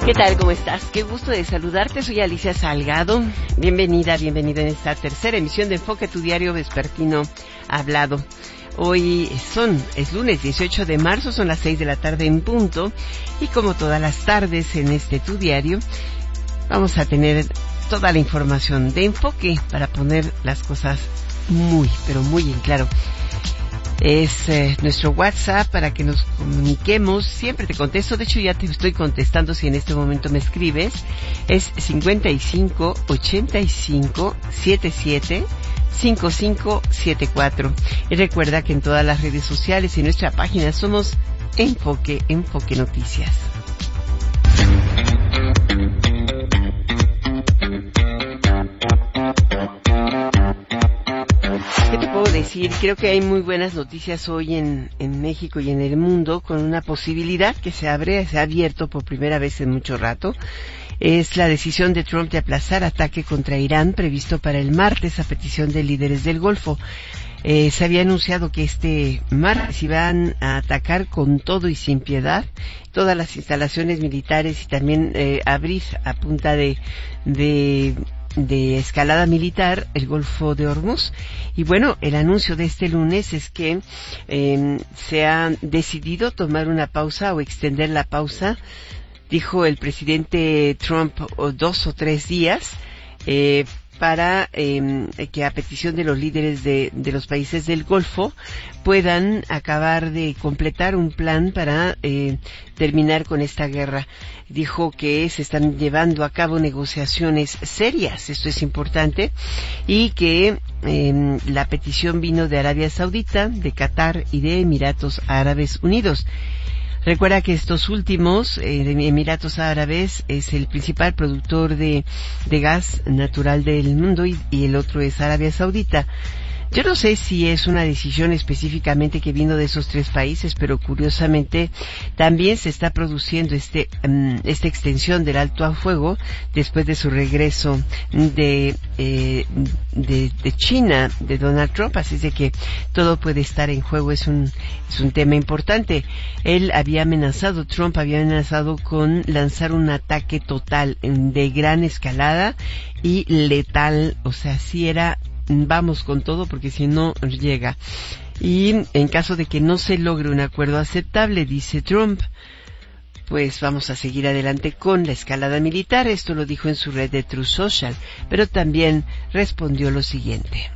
¿Qué tal? ¿Cómo estás? Qué gusto de saludarte. Soy Alicia Salgado. Bienvenida en esta tercera emisión de Enfoque, tu diario vespertino hablado. Hoy es lunes 18 de marzo, son las 6 de la tarde en punto. Y como todas las tardes en tu diario, vamos a tener toda la información de Enfoque para poner las cosas muy, pero muy en claro. Es nuestro WhatsApp para que nos comuniquemos. Siempre te contesto, de hecho ya te estoy contestando si en este momento me escribes. Es 55 85 77 5574. Y recuerda que en todas las redes sociales y en nuestra página somos Enfoque Noticias. ¿Qué te puedo decir? Creo que hay muy buenas noticias hoy en México y en el mundo, con una posibilidad que se ha abierto por primera vez en mucho rato. Es la decisión de Trump de aplazar ataque contra Irán previsto para el martes a petición de líderes del Golfo. Se había anunciado que este martes iban a atacar con todo y sin piedad todas las instalaciones militares y también abrir a punta de escalada militar el Golfo de Hormuz. Y bueno, el anuncio de este lunes es que se ha decidido tomar una pausa o extender la pausa, dijo el presidente Trump, 2 o 3 días, para que a petición de los líderes de los países del Golfo puedan acabar de completar un plan para terminar con esta guerra. Dijo que se están llevando a cabo negociaciones serias, esto es importante, y que la petición vino de Arabia Saudita, de Qatar y de Emiratos Árabes Unidos. Recuerda que estos últimos, de Emiratos Árabes, es el principal productor de gas natural del mundo y el otro es Arabia Saudita. Yo no sé si es una decisión específicamente que vino de esos 3 países, pero curiosamente también se está produciendo esta extensión del alto a fuego después de su regreso de China, de Donald Trump, así de que todo puede estar en juego, es un tema importante. Trump había amenazado con lanzar un ataque total de gran escalada y letal, o sea, sí era vamos con todo porque si no llega. Y en caso de que no se logre un acuerdo aceptable, dice Trump, pues vamos a seguir adelante con la escalada militar. Esto lo dijo en su red de Truth Social, pero también respondió lo siguiente.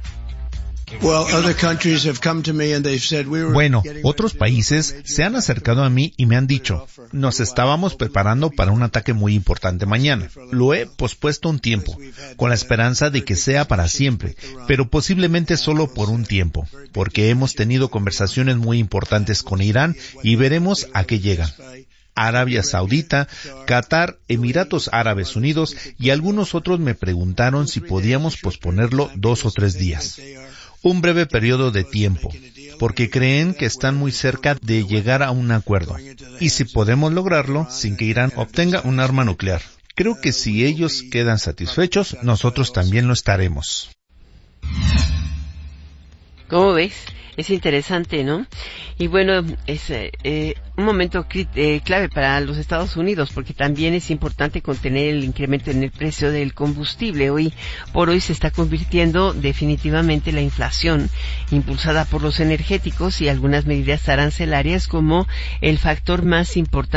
Bueno, otros países se han acercado a mí y me han dicho, nos estábamos preparando para un ataque muy importante mañana. Lo he pospuesto un tiempo, con la esperanza de que sea para siempre, pero posiblemente solo por un tiempo, porque hemos tenido conversaciones muy importantes con Irán y veremos a qué llegan. Arabia Saudita, Qatar, Emiratos Árabes Unidos y algunos otros me preguntaron si podíamos posponerlo 2 o 3 días. Un breve periodo de tiempo, porque creen que están muy cerca de llegar a un acuerdo. Y si podemos lograrlo sin que Irán obtenga un arma nuclear. Creo que si ellos quedan satisfechos, nosotros también lo estaremos. ¿Cómo ves? Es interesante, ¿no? Y bueno, es un momento clave para los Estados Unidos, porque también es importante contener el incremento en el precio del combustible. Hoy por hoy se está convirtiendo definitivamente la inflación impulsada por los energéticos y algunas medidas arancelarias como el factor más importante